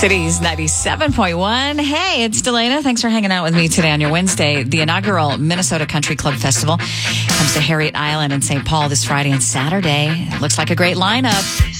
Cities 97.1. Hey, it's Delana. Thanks for hanging out with me today on your Wednesday. The inaugural Minnesota Country Club Festival comes to Harriet Island in St. Paul this Friday and Saturday. Looks like a great lineup.